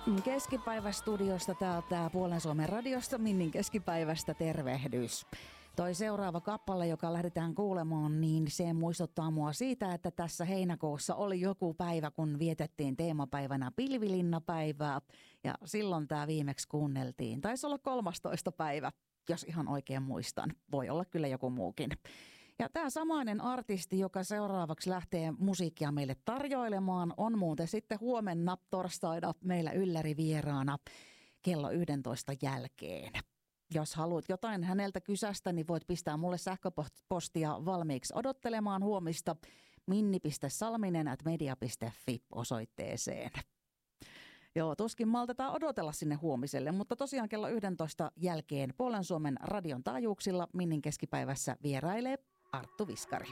Keskipäivästudiosta täältä Puolen Suomen radiosta Minnin keskipäivästä tervehdys. Toi seuraava kappale, joka lähdetään kuulemaan, niin se muistuttaa mua siitä, että tässä heinäkuussa oli joku päivä, kun vietettiin teemapäivänä pilvilinnapäivää. Ja silloin tämä viimeksi kuunneltiin. Taisi olla 13. päivä, jos ihan oikein muistan. Voi olla kyllä joku muukin. Ja tämä samainen artisti, joka seuraavaksi lähtee musiikkia meille tarjoilemaan, on muuten sitten huomenna torstaina meillä yllärivieraana kello 11 jälkeen. Jos haluat jotain häneltä kysästä, niin voit pistää mulle sähköpostia valmiiksi odottelemaan huomista minni.salminen@media.fi osoitteeseen. Joo, tuskin maltetaan odotella sinne huomiselle, mutta tosiaan kello 11 jälkeen Puolen Suomen radion taajuuksilla Minnin keskipäivässä vierailee Arttu Viskari.